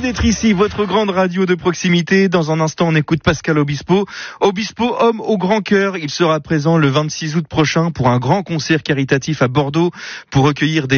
d'être ici, votre grande radio de proximité. Dans un instant, on écoute Pascal Obispo. Obispo, homme au grand cœur. Il sera présent le 26 août prochain pour un grand concert caritatif à Bordeaux pour recueillir des